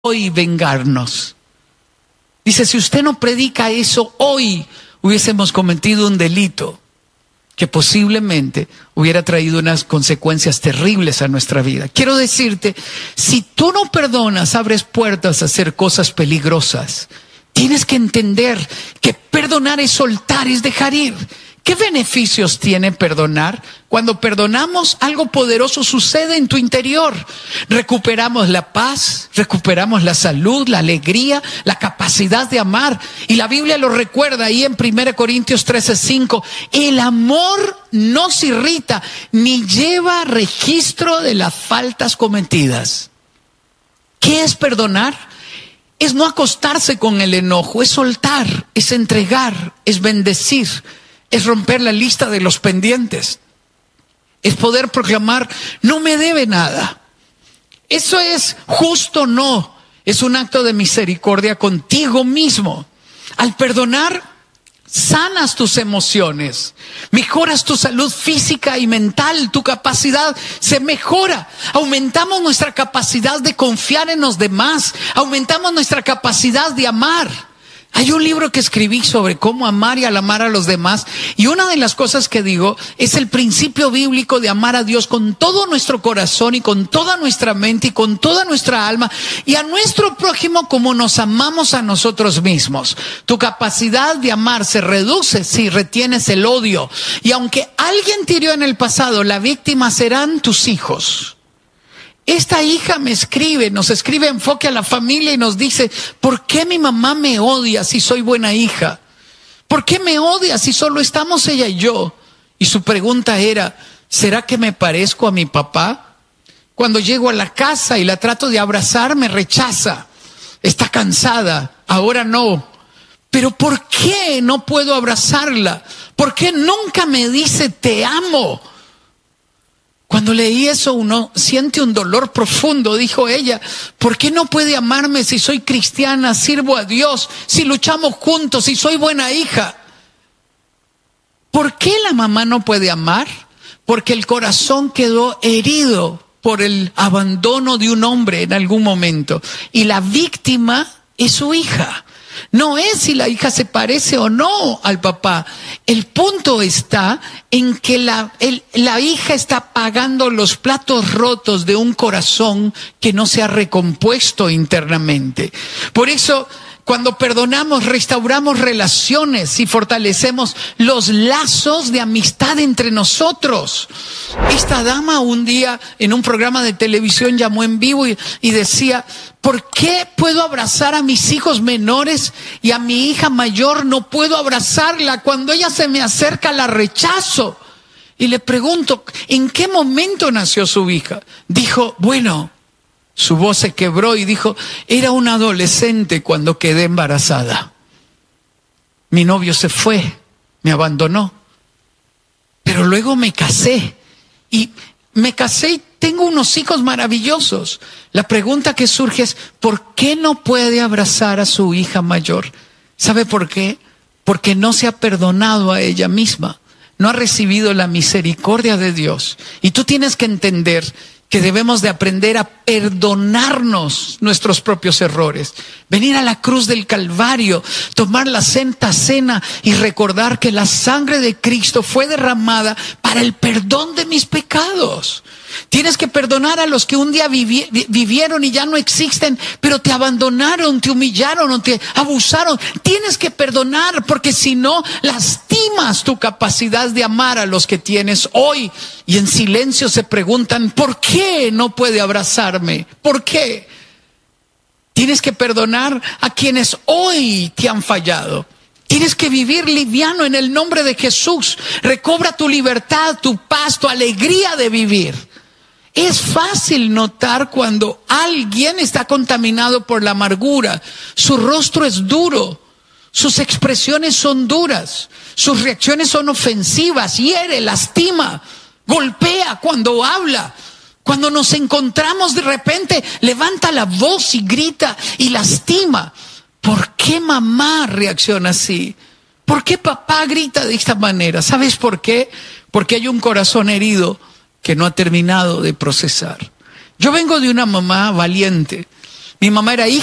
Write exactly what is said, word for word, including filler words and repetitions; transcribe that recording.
hoy vengarnos. Dice, si usted no predica eso hoy, hubiésemos cometido un delito que posiblemente hubiera traído unas consecuencias terribles a nuestra vida. Quiero decirte, si tú no perdonas, abres puertas a hacer cosas peligrosas. Tienes que entender que perdonar es soltar, es dejar ir. ¿Qué beneficios tiene perdonar? Cuando perdonamos, algo poderoso sucede en tu interior. Recuperamos la paz, recuperamos la salud, la alegría, la capacidad de amar. Y la Biblia lo recuerda ahí en primera Corintios trece cinco. El amor no se irrita ni lleva registro de las faltas cometidas. ¿Qué es perdonar? Es no acostarse con el enojo, es soltar, es entregar, es bendecir. Es romper la lista de los pendientes. Es poder proclamar, no me debe nada. Eso es justo, no. Es un acto de misericordia contigo mismo. Al perdonar, sanas tus emociones, mejoras tu salud física y mental, tu capacidad se mejora. Aumentamos nuestra capacidad de confiar en los demás, aumentamos nuestra capacidad de amar. Hay un libro que escribí sobre cómo amar y al amar a los demás, y una de las cosas que digo es el principio bíblico de amar a Dios con todo nuestro corazón y con toda nuestra mente y con toda nuestra alma, y a nuestro prójimo como nos amamos a nosotros mismos. Tu capacidad de amar se reduce si retienes el odio, y aunque alguien te hirió en el pasado, la víctima serán tus hijos. Esta hija me escribe, nos escribe Enfoque a la Familia y nos dice, ¿por qué mi mamá me odia si soy buena hija? ¿Por qué me odia si solo estamos ella y yo? Y su pregunta era, ¿será que me parezco a mi papá? Cuando llego a la casa y la trato de abrazar, me rechaza. Está cansada, ahora no. Pero ¿por qué no puedo abrazarla? ¿Por qué nunca me dice te amo? Cuando leí eso, uno siente un dolor profundo, dijo ella. ¿Por qué no puede amarme si soy cristiana, sirvo a Dios, si luchamos juntos, si soy buena hija? ¿Por qué la mamá no puede amar? Porque el corazón quedó herido por el abandono de un hombre en algún momento. Y la víctima es su hija. No es si la hija se parece o no al papá. El punto está en que la, el, la hija está pagando los platos rotos de un corazón que no se ha recompuesto internamente. Por eso, cuando perdonamos, restauramos relaciones y fortalecemos los lazos de amistad entre nosotros. Esta dama un día en un programa de televisión llamó en vivo y, y decía, ¿por qué puedo abrazar a mis hijos menores y a mi hija mayor no puedo abrazarla? Cuando ella se me acerca la rechazo. Y le pregunto, ¿en qué momento nació su hija? Dijo, bueno, su voz se quebró y dijo, era una adolescente cuando quedé embarazada. Mi novio se fue, me abandonó. Pero luego me casé y me casé y tengo unos hijos maravillosos. La pregunta que surge es, ¿por qué no puede abrazar a su hija mayor? ¿Sabe por qué? Porque no se ha perdonado a ella misma. No ha recibido la misericordia de Dios. Y tú tienes que entender que debemos de aprender a perdonarnos nuestros propios errores. Venir a la cruz del Calvario, tomar la Santa Cena y recordar que la sangre de Cristo fue derramada para el perdón de mis pecados. Tienes que perdonar a los que un día vivi- vivieron y ya no existen, pero te abandonaron, te humillaron o te abusaron. Tienes que perdonar porque si no, lastimas tu capacidad de amar a los que tienes hoy. Y en silencio se preguntan, ¿por qué no puede abrazarme? ¿Por qué? Tienes que perdonar a quienes hoy te han fallado. Tienes que vivir liviano en el nombre de Jesús. Recobra tu libertad, tu paz, tu alegría de vivir. Es fácil notar cuando alguien está contaminado por la amargura. Su rostro es duro, sus expresiones son duras, sus reacciones son ofensivas, hiere, lastima, golpea cuando habla. Cuando nos encontramos de repente, levanta la voz y grita y lastima. ¿Por qué mamá reacciona así? ¿Por qué papá grita de esta manera? ¿Sabes por qué? Porque hay un corazón herido que no ha terminado de procesar. Yo vengo de una mamá valiente Mi mamá era hija